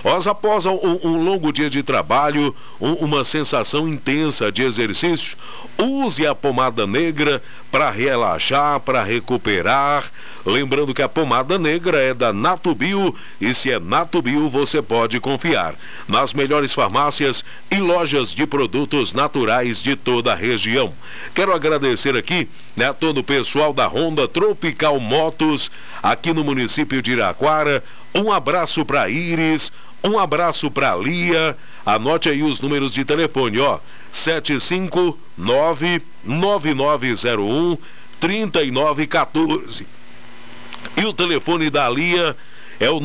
Após um longo dia de trabalho, uma sensação intensa de exercício, use a pomada negra para relaxar, para recuperar. Lembrando que a pomada negra é da Natubio e se é Natubio você pode confiar nas melhores farmácias e lojas de produtos naturais de toda a região. Quero agradecer aqui, né, a todo o pessoal da Honda Tropical Motos aqui no município de Iraquara. Um abraço para Iris, um abraço para Lia. Anote aí os números de telefone, 759-9901-3914. E o telefone da Lia é o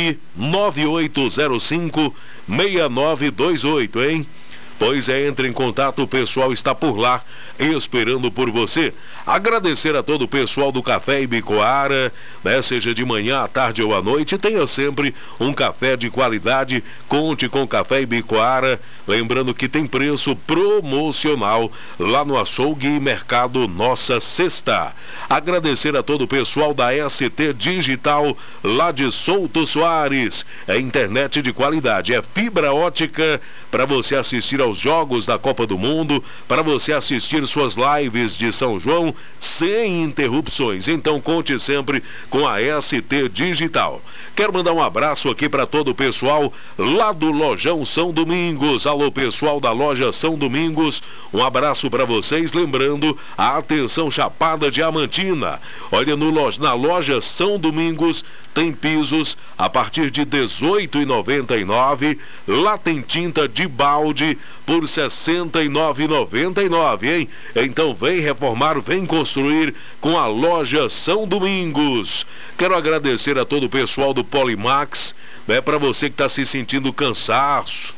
99805-6928, hein? Pois é, entre em contato, o pessoal está por lá, esperando por você. Agradecer a todo o pessoal do Café Ibicoara, né? Seja de manhã, à tarde ou à noite, tenha sempre um café de qualidade. Conte com Café Ibicoara, lembrando que tem preço promocional lá no açougue e mercado Nossa Sexta. Agradecer a todo o pessoal da ST Digital, lá de Souto Soares. É internet de qualidade, é fibra ótica para você assistir aos jogos da Copa do Mundo, para você assistir suas lives de São João sem interrupções. Então conte sempre com a ST Digital. Quero mandar um abraço aqui para todo o pessoal lá do Lojão São Domingos. Alô, pessoal da loja São Domingos, um abraço para vocês. Lembrando, a atenção Chapada Diamantina. Olha, na loja São Domingos tem pisos a partir de R$ 18,99. Lá tem tinta de balde por R$ 69,99, hein? Então vem reformar, vem construir com a loja São Domingos. Quero agradecer a todo o pessoal do Polimax, né? Para você que está se sentindo cansado,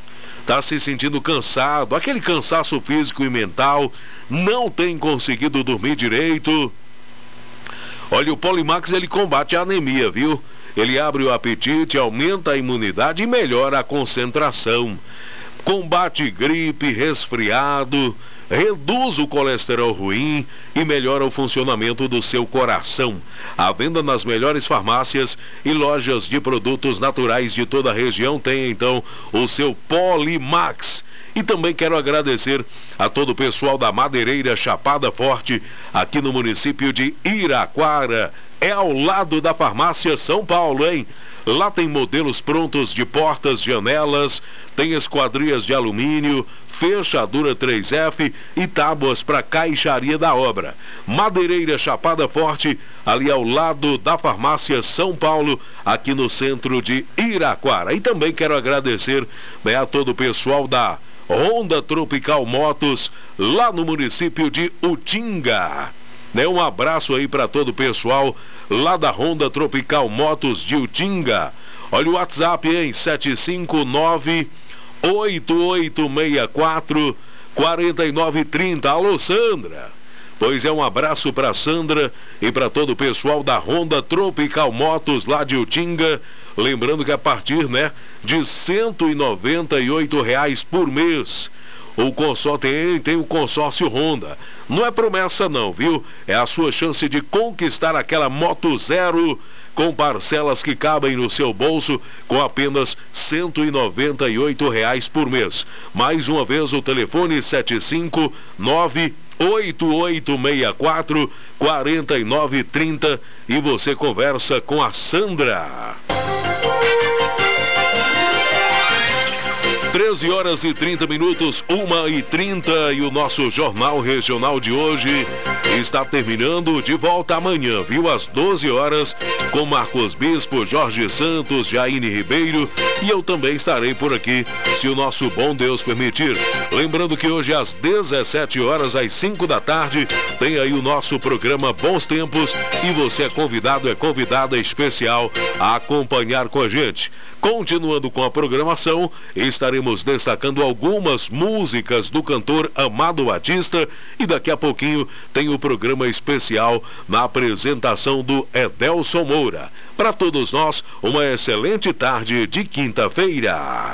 aquele cansaço físico e mental, não tem conseguido dormir direito. Olha, o Polimax, ele combate a anemia, viu? Ele abre o apetite, aumenta a imunidade e melhora a concentração. Combate gripe, resfriado, reduz o colesterol ruim e melhora o funcionamento do seu coração. À venda nas melhores farmácias e lojas de produtos naturais de toda a região. Tem então o seu Polimax. E também quero agradecer a todo o pessoal da Madeireira Chapada Forte, aqui no município de Iraquara. É ao lado da Farmácia São Paulo, hein? Lá tem modelos prontos de portas, janelas, tem esquadrias de alumínio, fechadura 3F e tábuas para caixaria da obra. Madeireira Chapada Forte, ali ao lado da Farmácia São Paulo, aqui no centro de Iraquara. E também quero agradecer, né, a todo o pessoal da Honda Tropical Motos, lá no município de Utinga. Um abraço aí para todo o pessoal lá da Honda Tropical Motos de Utinga. Olha o WhatsApp, hein? 759-8864-4930. Alô, Sandra. Pois é, um abraço para Sandra e para todo o pessoal da Honda Tropical Motos lá de Utinga. Lembrando que a partir, né, de R$ 198 por mês. O consórcio tem o consórcio Honda. Não é promessa não, viu? É a sua chance de conquistar aquela moto zero com parcelas que cabem no seu bolso com apenas R$ 198 por mês. Mais uma vez o telefone 759-8864-4930 e você conversa com a Sandra. 13h30, 1h30, e o nosso Jornal Regional de hoje está terminando. De volta amanhã, viu? Às 12 horas, com Marcos Bispo, Jorge Santos, Jaine Ribeiro, e eu também estarei por aqui, se o nosso bom Deus permitir. Lembrando que hoje às 17 horas, às 5 da tarde, tem aí o nosso programa Bons Tempos, e você é convidada especial a acompanhar com a gente. Continuando com a programação, estaremos destacando algumas músicas do cantor Amado Batista e daqui a pouquinho tem o programa especial na apresentação do Edelson Moura. Para todos nós, uma excelente tarde de quinta-feira.